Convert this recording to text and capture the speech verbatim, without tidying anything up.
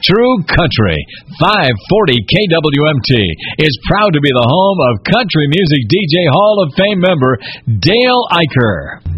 True Country. five forty K W M T is proud to be the home of country music D J Hall of Fame member Dale Eicher.